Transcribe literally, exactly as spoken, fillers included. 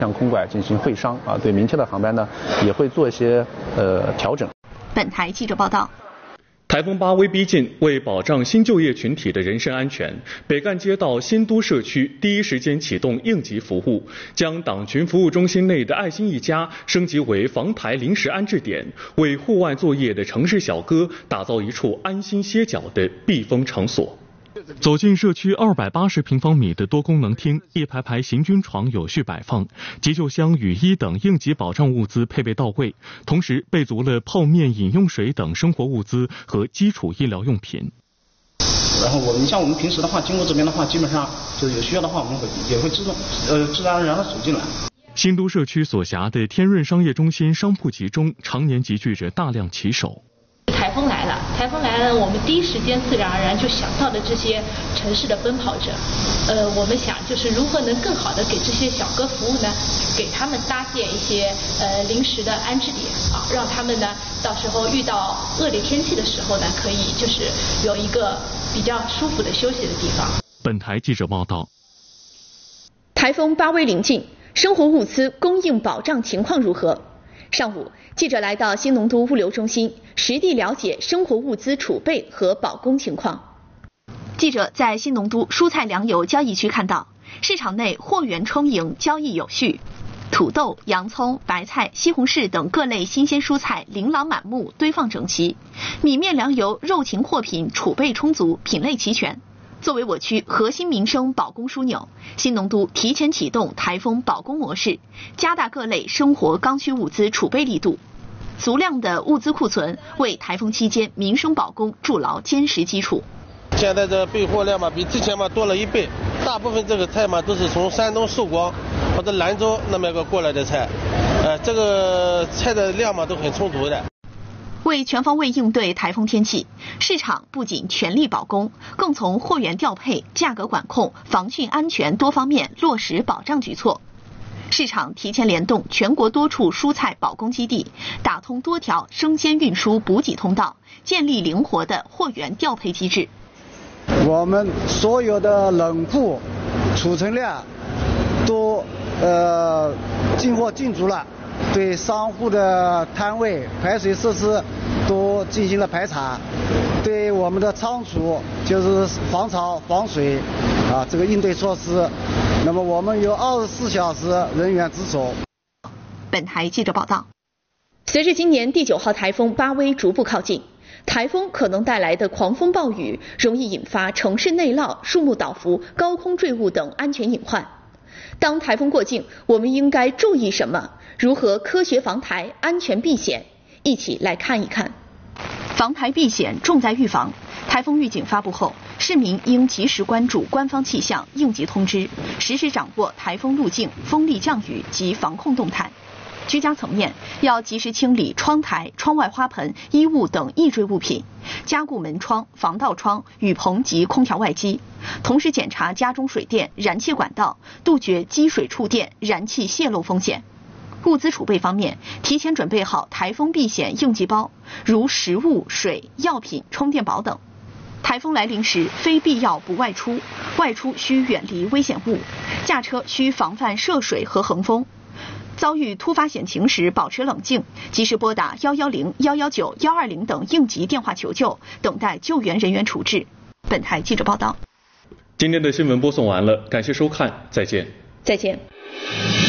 向空管进行会商啊，对明天的航班呢也会做一些呃调整。 本台记者报道。 台风巴威逼近，为保障新就业群体的人身安全，北干街道新都社区第一时间启动应急服务，将党群服务中心内的爱心一家升级为防台临时安置点，为户外作业的城市小哥打造一处安心歇脚的避风场所。走进社区二百八十平方米的多功能厅，一排排行军床有序摆放，急救箱、雨衣等应急保障物资配备到位，同时备足了泡面、饮用水等生活物资和基础医疗用品。 然后我们像我们平时的话，经过这边的话，基本上就是有需要的话，我们会也会自动呃自然而然的走进来。 新都社区所辖的天润商业中心商铺集中，常年集聚着大量骑手。 台风来了，台风来了，我们第一时间自然而然就想到的这些城市的奔跑者，呃，我们想就是如何能更好的给这些小哥服务呢？给他们搭建一些呃临时的安置点啊，让他们呢到时候遇到恶劣天气的时候呢，可以就是有一个比较舒服的休息的地方。 本台记者报道。 台风巴威临近，生活物资供应保障情况如何？上午，记者来到新农都物流中心，实地了解生活物资储备和保供情况。记者在新农都蔬菜粮油交易区看到，市场内货源充盈，交易有序，土豆、洋葱、白菜、西红柿等各类新鲜蔬菜琳琅满目，堆放整齐，米面粮油、肉禽货品储备充足，品类齐全。作为我区核心民生保供枢纽，新农都提前启动台风保供模式，加大各类生活刚需物资储备力度，足量的物资库存为台风期间民生保供筑牢坚实基础。 现在这备货量嘛，比之前嘛多了一倍，大部分这个菜嘛都是从山东寿光或者兰州那么个过来的菜，呃，这个菜的量嘛都很充足的。 为全方位应对台风天气，市场不仅全力保供，更从货源调配、价格管控、防汛安全多方面落实保障举措。市场提前联动全国多处蔬菜保供基地，打通多条生鲜运输补给通道，建立灵活的货源调配机制。 我们所有的冷库储存量都呃进货进足了。对商户的摊位、排水设施都进行了排查，对我们的仓储就是防潮防水啊这个应对措施，那么我们有二十四小时人员值守。 本台记者报道，随着今年第九号台风巴威逐步靠近，台风可能带来的狂风暴雨容易引发城市内涝、树木倒伏、高空坠物等安全隐患。当台风过境，我们应该注意什么？如何科学防台、安全避险？一起来看一看。防台避险重在预防。台风预警发布后，市民应及时关注官方气象、应急通知，实时掌握台风路径、风力降雨及防控动态。居家层面要及时清理窗台、窗外花盆、衣物等易坠物品，加固门窗、防盗窗、雨棚及空调外机，同时检查家中水电、燃气管道，杜绝积水触电、燃气泄漏风险。物资储备方面，提前准备好台风避险应急包，如食物、水、药品、充电宝等。台风来临时，非必要不外出，外出需远离危险物，驾车需防范涉水和横风。遭遇突发险情时，保持冷静，及时拨打一一零、一一九、一二零等应急电话求救，等待救援人员处置。本台记者报道。 今天的新闻播送完了，感谢收看，再见。 再见。